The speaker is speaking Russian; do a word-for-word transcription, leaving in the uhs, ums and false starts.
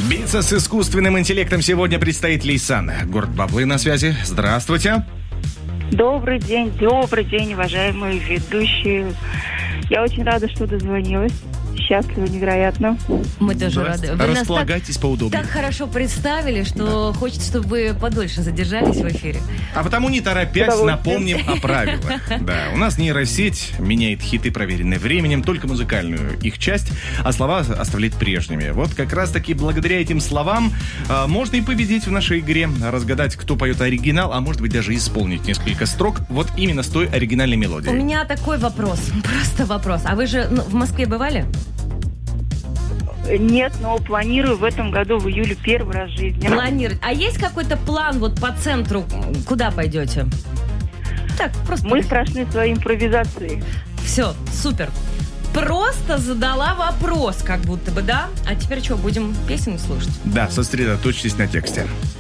Биться с искусственным интеллектом сегодня предстоит Лейсан. Город Баблы на связи. Здравствуйте. Добрый день, добрый день, уважаемые ведущие. Я очень рада, что дозвонилась. Счастлива невероятно. Мы тоже рады. Вы Располагайтесь так, поудобнее. так хорошо представили, что да. Хочется, чтобы вы подольше задержались в эфире. А потому, не торопясь, напомним о правилах. Да, у нас нейросеть меняет хиты, проверенные временем, только музыкальную их часть, а слова оставляет прежними. Вот как раз-таки благодаря этим словам а, можно и победить в нашей игре, разгадать, кто поет оригинал, а может быть даже исполнить несколько строк вот именно с той оригинальной мелодией. У меня такой вопрос, просто вопрос. А вы же ну, в Москве бывали? Нет, но планирую в этом году, в июле, первый раз в жизни. Планировать. А есть какой-то план вот по центру, куда пойдете? Так, просто... Мы страшны своей импровизацией. Все, супер. Просто задала вопрос, как будто бы, да? А теперь что, будем песни слушать? Да, сосредоточьтесь на тексте.